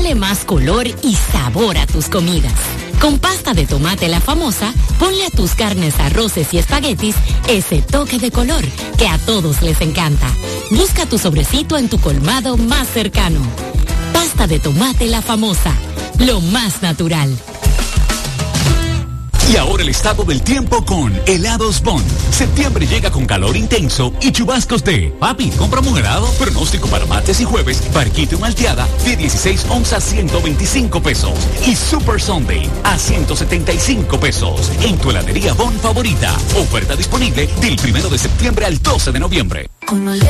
Dale más color y sabor a tus comidas. Con pasta de tomate La Famosa, ponle a tus carnes, arroces y espaguetis ese toque de color que a todos les encanta. Busca tu sobrecito en tu colmado más cercano. Pasta de tomate La Famosa, lo más natural. Y ahora el estado del tiempo con Helados Bond. Septiembre llega con calor intenso y chubascos de papi, cómprame un helado. Pronóstico para martes y jueves, barquito malteada de 16 onzas 125 pesos. Y Super Sunday a 175 pesos. En tu heladería Bond favorita. Oferta disponible del 1 de septiembre al 12 de noviembre.